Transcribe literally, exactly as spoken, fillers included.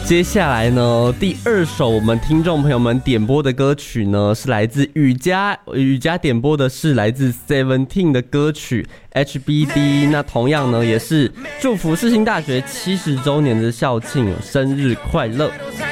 接下来呢，第二首我们听众朋友们点播的歌曲呢，是来自雨佳，雨佳点播的是来自 Seventeen 的歌曲 H B D。那同样呢，也是祝福世新大学七十周年的校庆，生日快乐！